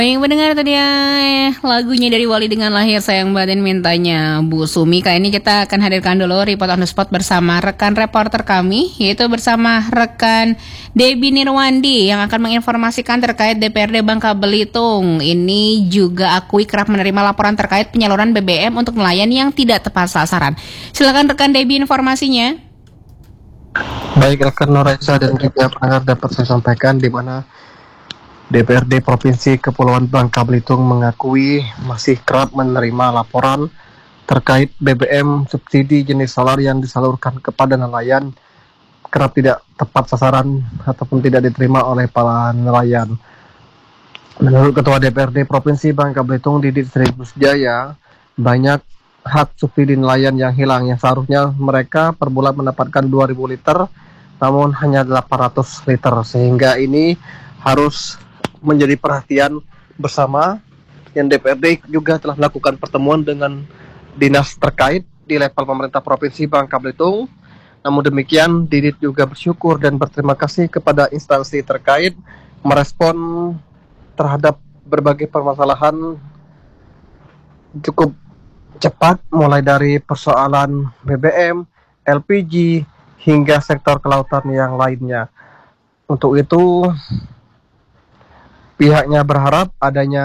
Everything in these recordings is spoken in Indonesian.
Yang mendengar tadi ya lagunya dari Wali dengan Lahir Sayang Batin mintanya Bu Sumi. Kali ini kita akan hadirkan dulu report on the spot bersama rekan reporter kami, yaitu bersama rekan Debbie Nirwandi yang akan menginformasikan terkait DPRD Bangka Belitung. Ini juga akui kerap menerima laporan terkait penyaluran BBM untuk nelayan yang tidak tepat sasaran. Silakan rekan Debbie informasinya. Baik rekan Noraisa dan juga pendengar dapat saya sampaikan di mana DPRD Provinsi Kepulauan Bangka Belitung mengakui masih kerap menerima laporan terkait BBM subsidi jenis solar yang disalurkan kepada nelayan kerap tidak tepat sasaran ataupun tidak diterima oleh para nelayan. Menurut Ketua DPRD Provinsi Bangka Belitung Didit Sri Busjaya, banyak hak subsidi nelayan yang hilang yang seharusnya mereka per bulan mendapatkan 2.000 liter namun hanya 800 liter sehingga ini harus menjadi perhatian bersama yang DPRD juga telah melakukan pertemuan dengan dinas terkait di level pemerintah Provinsi Bangka Belitung. Namun demikian, Didit juga bersyukur dan berterima kasih kepada instansi terkait merespon terhadap berbagai permasalahan cukup cepat mulai dari persoalan BBM, LPG, hingga sektor kelautan yang lainnya. Untuk itu, pihaknya berharap adanya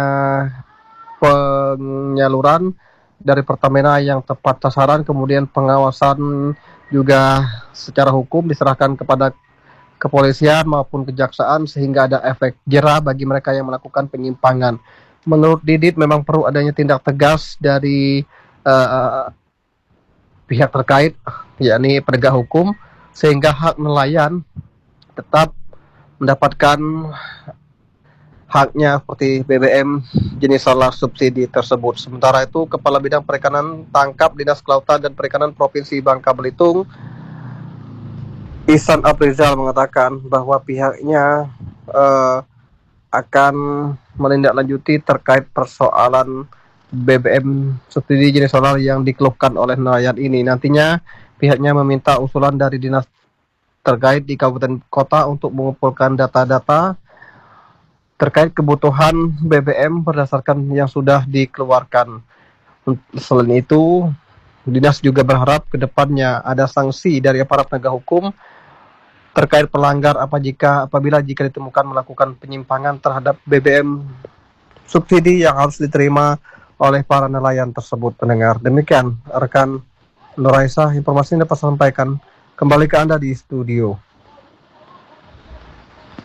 penyaluran dari Pertamina yang tepat sasaran, kemudian pengawasan juga secara hukum diserahkan kepada kepolisian maupun kejaksaan sehingga ada efek jera bagi mereka yang melakukan penyimpangan. Menurut Didit memang perlu adanya tindak tegas dari pihak terkait, yakni penegak hukum, sehingga hak nelayan tetap mendapatkan haknya seperti BBM jenis solar subsidi tersebut. Sementara itu, Kepala Bidang Perikanan Tangkap Dinas Kelautan dan Perikanan Provinsi Bangka Belitung, Ihsan Aprizal mengatakan bahwa pihaknya akan menindaklanjuti terkait persoalan BBM subsidi jenis solar yang dikeluhkan oleh nelayan ini. Nantinya pihaknya meminta usulan dari dinas terkait di kabupaten kota untuk mengumpulkan data-data terkait kebutuhan BBM berdasarkan yang sudah dikeluarkan. Selain itu, dinas juga berharap ke depannya ada sanksi dari aparat penegak hukum terkait pelanggar apabila ditemukan melakukan penyimpangan terhadap BBM subsidi yang harus diterima oleh para nelayan tersebut. Pendengar, demikian rekan Noraisa, informasi yang dapat saya sampaikan. Kembali ke Anda di studio.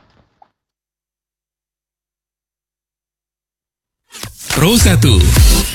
Pro 1